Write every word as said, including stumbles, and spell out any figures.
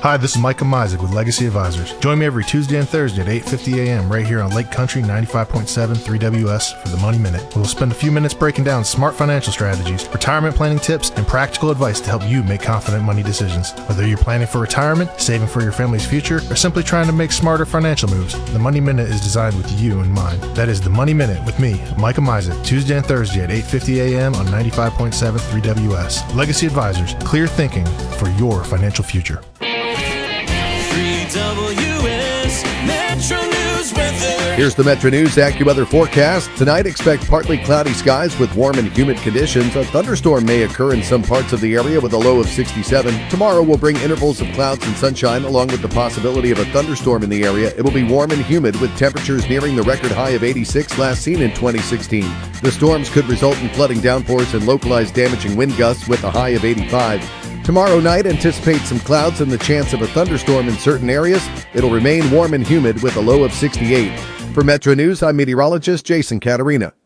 Hi, this is Micah Mizek with Legacy Advisors. Join me every Tuesday and Thursday at eight fifty a.m. right here on Lake Country ninety-five point seven three W S for the Money Minute. We'll spend a few minutes breaking down smart financial strategies, retirement planning tips, and practical advice to help you make confident money decisions. Whether you're planning for retirement, saving for your family's future, or simply trying to make smarter financial moves, the Money Minute is designed with you in mind. That is the Money Minute with me, Micah Mizek, Tuesday and Thursday at eight fifty a.m. on ninety-five point seven three W S. Legacy Advisors, clear thinking for your financial future. three W S Metro News weather. Here's the Metro News AccuWeather forecast. Tonight, expect partly cloudy skies with warm and humid conditions. A thunderstorm may occur in some parts of the area with a low of sixty-seven. Tomorrow will bring intervals of clouds and sunshine along with the possibility of a thunderstorm in the area. It will be warm and humid with temperatures nearing the record high of eighty-six last seen in twenty sixteen. The storms could result in flooding downpours and localized damaging wind gusts with a high of eighty-five. Tomorrow night, anticipate some clouds and the chance of a thunderstorm in certain areas. It'll remain warm and humid with a low of sixty-eight. For Metro News, I'm meteorologist Jason Caterina.